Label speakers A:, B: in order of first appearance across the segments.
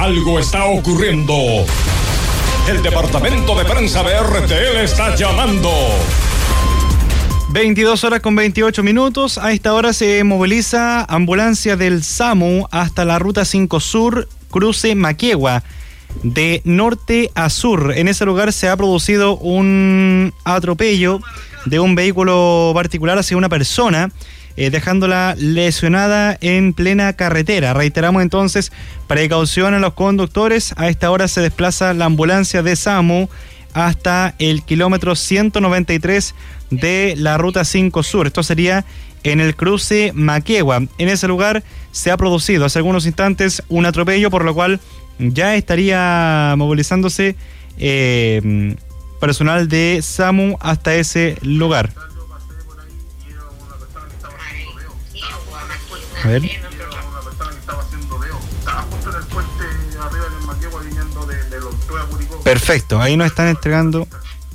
A: Algo está ocurriendo. El departamento de prensa de RTL está llamando.
B: 22:28. A esta hora se moviliza ambulancia del SAMU hasta la ruta 5 Sur, cruce Maquegua, de norte a sur. En ese lugar se ha producido un atropello de un vehículo particular hacia una persona, dejándola lesionada en plena carretera. Reiteramos entonces, precaución a los conductores. A esta hora se desplaza la ambulancia de SAMU hasta el kilómetro 193 de la ruta 5 Sur. Esto sería en el cruce Maquegua. En ese lugar se ha producido hace algunos instantes un atropello, por lo cual ya estaría movilizándose personal de SAMU hasta ese lugar. A ver. Perfecto, ahí nos están entregando.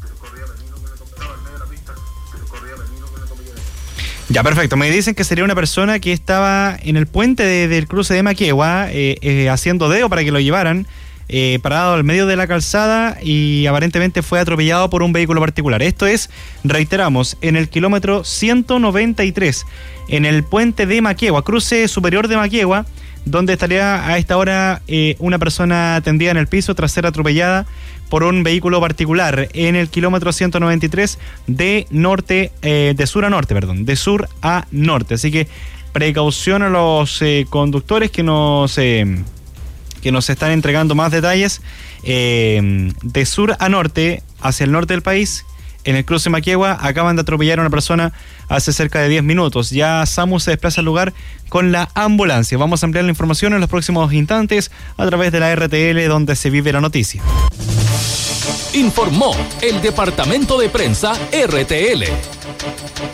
B: Ya, perfecto. Me dicen que sería una persona que estaba en el puente del cruce de Maquegua haciendo deo para que lo llevaran, parado al medio de la calzada, y aparentemente fue atropellado por un vehículo particular. Esto es, reiteramos, en el kilómetro 193, en el puente de Maquegua, cruce superior de Maquegua, donde estaría a esta hora una persona tendida en el piso tras ser atropellada por un vehículo particular en el kilómetro 193 de sur a norte. Así que precaución a los conductores que nos están entregando más detalles. De sur a norte, hacia el norte del país, en el cruce Maquegua, acaban de atropellar a una persona hace cerca de 10 minutos. Ya SAMU se desplaza al lugar con la ambulancia. Vamos a ampliar la información en los próximos instantes a través de la RTL, donde se vive la noticia.
C: Informó el departamento de prensa RTL.